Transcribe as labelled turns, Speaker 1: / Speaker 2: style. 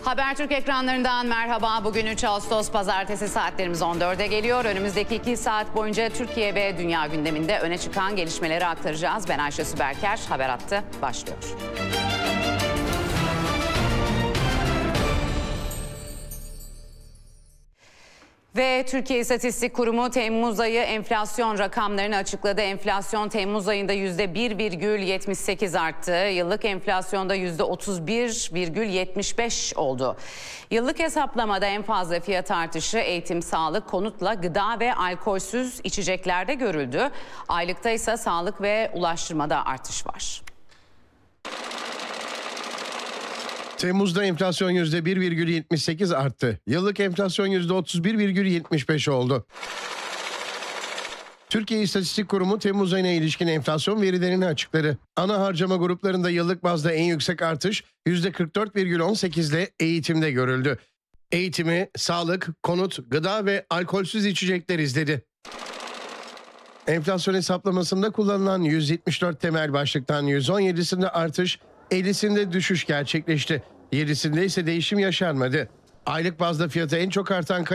Speaker 1: Habertürk ekranlarından merhaba. Bugün 3 Ağustos Pazartesi, saatlerimiz 14'e geliyor. Önümüzdeki 2 saat boyunca Türkiye ve dünya gündeminde öne çıkan gelişmeleri aktaracağız. Ben Ayşe Süberker, Haber Hattı başlıyor. Ve Türkiye İstatistik Kurumu Temmuz ayı enflasyon rakamlarını açıkladı. Enflasyon Temmuz ayında %1,78 arttı. Yıllık enflasyonda %31,75 oldu. Yıllık hesaplamada en fazla fiyat artışı eğitim, sağlık, konutla gıda ve alkolsüz içeceklerde görüldü. Aylıkta ise sağlık ve ulaştırmada artış var.
Speaker 2: Temmuz'da enflasyon %1,78 arttı. Yıllık enflasyon %31,75 oldu. Türkiye İstatistik Kurumu Temmuz ayına ilişkin enflasyon verilerini açıkladı. Ana harcama gruplarında yıllık bazda en yüksek artış %44,18 ile eğitimde görüldü. Eğitimi, sağlık, konut, gıda ve alkolsüz içecekler izledi. Enflasyon hesaplamasında kullanılan 174 temel başlıktan 117'sinde artış, 50'sinde düşüş gerçekleşti. 7'sinde ise değişim yaşanmadı. Aylık bazda fiyatı en çok artan